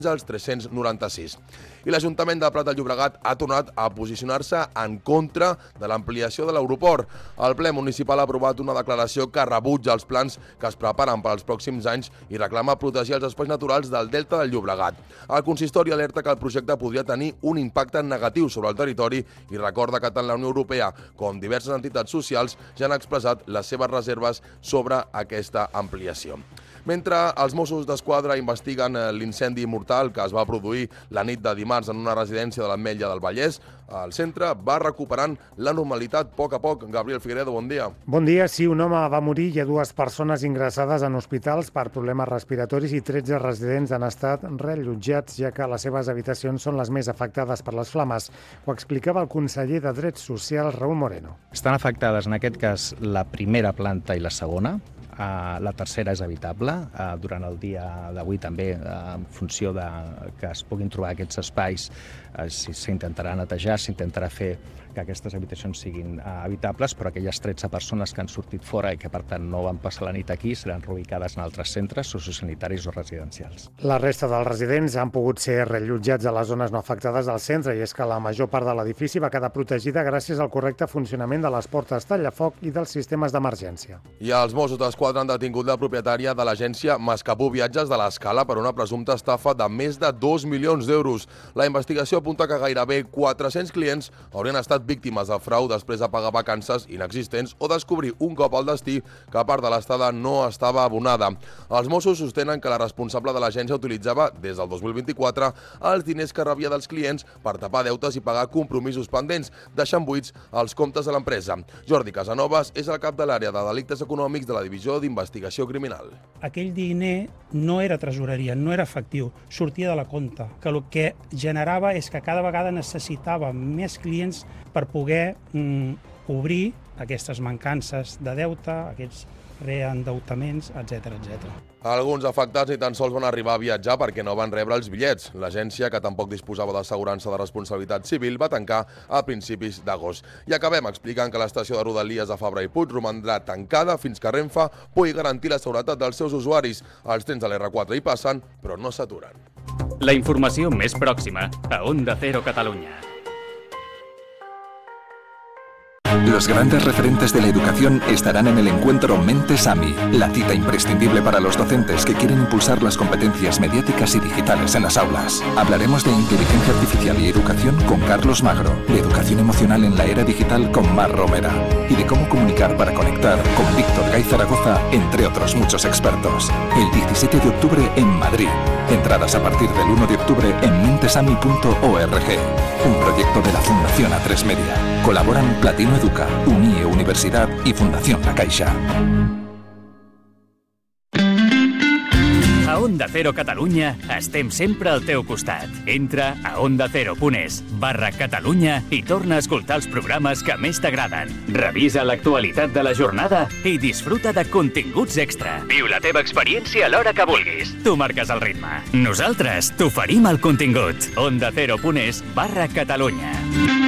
als 396. I l'Ajuntament de Prat de Llobregat ha tornat a posicionar-se en contra de l'ampliació de l'aeroport. El ple municipal ha aprovat una declaració que rebutja els plans que es preparen per als pròxims anys i reclama protegir els espais naturals del Delta del Llobregat. El consistori alerta que el projecte podria tenir un impacte negatiu sobre el territori i recorda que tant la Unió Europea com diverses entitats socials ja han expressat les seves reserves sobre aquesta ampliació. Mentre els Mossos d'Esquadra investiguen l'incendi mortal que es va produir la nit de dimarts en una residència de l'Ametlla del Vallès, el centre va recuperant la normalitat a poc. Gabriel Figueredo, bon dia. Bon dia. Sí, un home va morir i hi ha 2 persones ingressades en hospitals per problemes respiratoris i 13 residents han estat reallotjats, ja que les seves habitacions són les més afectades per les flames. Ho explicava el conseller de Drets Socials, Raúl Moreno. Estan afectades, en aquest cas, la primera planta i la segona. La tercera és habitable. Durant el dia d'avui també, en funció de que es puguin trobar aquests espais, s'intentarà netejar, s'intentarà fer que aquestes habitacions siguin habitables, però aquelles 13 persones que han sortit fora i que, per tant, no van passar la nit aquí seran reubicades en altres centres sociosanitaris o residencials. La resta dels residents han pogut ser reallotjats a les zones no afectades del centre i és que la major part de l'edifici va quedar protegida gràcies al correcte funcionament de les portes tallafoc i dels sistemes d'emergència. I els Mossos d'Esquadra han detingut la propietària de l'agència Mascapú Viatges de l'Escala per una presumpta estafa de més de 2 milions d'euros. La investigació apunta que gairebé 400 clients haurien estat víctimes de frau després de pagar vacances inexistents o descobrir un cop al destí que part de l'estada no estava abonada. Els Mossos sostenen que la responsable de l'agència utilitzava, des del 2024, els diners que rebia dels clients per tapar deutes i pagar compromisos pendents, deixant buits els comptes de l'empresa. Jordi Casanovas és el cap de l'àrea de delictes econòmics de la Divisió d'Investigació Criminal. Aquell diner no era tresoreria, no era efectiu, sortia de la compta, que el que generava és que cada vegada necessitava més clients per poder cobrir aquestes mancances de deute, aquests reendeutaments, etc. Alguns afectats ni tan sols van arribar a viatjar perquè no van rebre els bitllets. L'agència, que tampoc disposava d'assegurança de responsabilitat civil, va tancar a principis d'agost. I acabem explicant que l'estació de Rodalies a Fabra i Puig romandrà tancada fins que Renfe pugui garantir la seguretat dels seus usuaris. Els trens de l'R4 hi passen, però no s'aturen. La informació més pròxima a Onda Cero Catalunya. Los grandes referentes de la educación estarán en el encuentro Mentes AMI, la cita imprescindible para los docentes que quieren impulsar las competencias mediáticas y digitales en las aulas. Hablaremos de inteligencia artificial y educación con Carlos Magro, de educación emocional en la era digital con Mar Romera y de cómo comunicar para conectar con Víctor Gay Zaragoza, entre otros muchos expertos. El 17 de octubre en Madrid. Entradas a partir del 1 de octubre en mentesami.org. Un proyecto de la Fundación A3 Media. Colaboran Platino Educa, UNIE Universidad y Fundación La Caixa. A Onda Cero Catalunya estem sempre al teu costat. Entra a ondacero.es/Catalunya i torna a escoltar els programes que més t'agraden. Revisa l'actualitat de la jornada i disfruta de continguts extra. Viu la teva experiència a l'hora que vulguis. Tu marques el ritme. Nosaltres t'oferim el contingut. ondacero.es/Catalunya.